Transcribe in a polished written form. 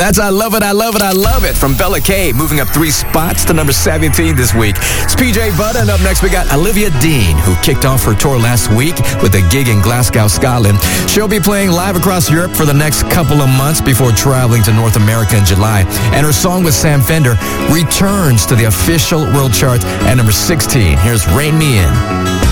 That's I Love It, I Love It, I Love It from Bella K, moving up 3 spots to number 17 this week. It's PJ Butter, and up next we got Olivia Dean, who kicked off her tour last week with a gig in Glasgow, Scotland. She'll be playing live across Europe for the next couple of months before traveling to North America in July. And her song with Sam Fender returns to the official world charts at number 16. Here's Rain Me In.